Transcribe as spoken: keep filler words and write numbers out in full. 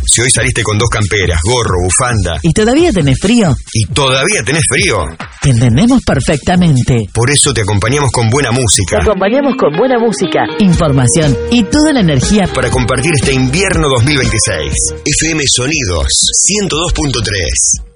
Si hoy saliste con dos camperas, gorro, bufanda... ¿Y todavía tenés frío? ¿Y todavía tenés frío? Te entendemos perfectamente. Por eso te acompañamos con buena música. Te acompañamos con buena música, información y toda la energía para compartir este invierno dos mil veintiséis. F M Sonidos ciento dos punto tres.